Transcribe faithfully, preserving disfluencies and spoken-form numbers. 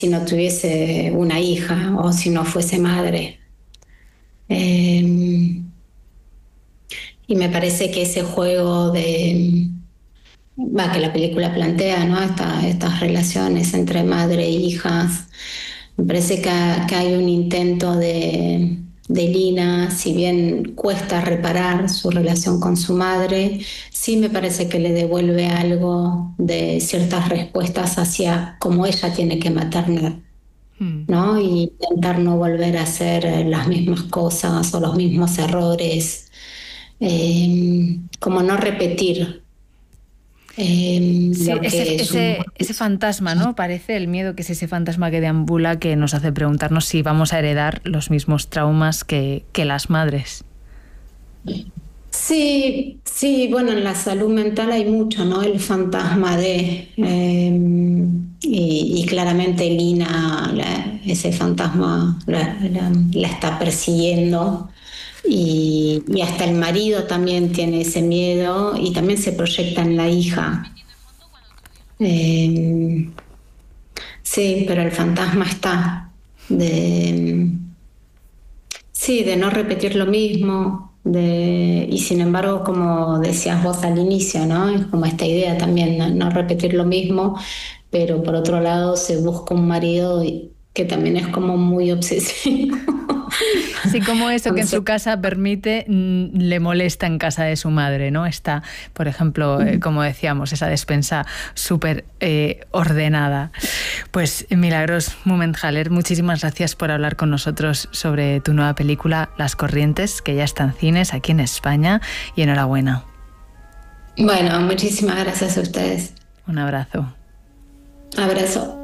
si no tuviese una hija o si no fuese madre. Eh, y me parece que ese juego de, va, que la película plantea, ¿no? Esta- estas relaciones entre madre e hijas, me parece que, que hay un intento de, de Lina, si bien cuesta reparar su relación con su madre, sí me parece que le devuelve algo de ciertas respuestas hacia cómo ella tiene que maternar, Mm. ¿no? Y intentar no volver a hacer eh, las mismas cosas o los mismos errores, eh, como no repetir eh, Sí, lo ese, que su... ese, ese fantasma, ¿no? Parece el miedo, que es ese fantasma que deambula, que nos hace preguntarnos si vamos a heredar los mismos traumas que, que las madres. Sí, sí, bueno, en la salud mental hay mucho, ¿no? El fantasma de... eh, y, y claramente Lina, la- ese fantasma la, la- la está persiguiendo. Y, y hasta el marido también tiene ese miedo y también se proyecta en la hija. Eh, sí, pero el fantasma está de, sí, de no repetir lo mismo, de, y sin embargo, como decías vos al inicio, ¿no? Es como esta idea también, no, no repetir lo mismo, pero por otro lado se busca un marido y- que también es como muy obsesivo. Sí, como eso que en Entonces, su casa permite, mm, le molesta en casa de su madre, ¿no? Está, por ejemplo, eh, como decíamos, esa despensa súper eh, ordenada. Pues Milagros Mumenthaler, muchísimas gracias por hablar con nosotros sobre tu nueva película Las Corrientes, que ya está en cines aquí en España, y enhorabuena. bueno, muchísimas gracias a ustedes. Un abrazo. Abrazo.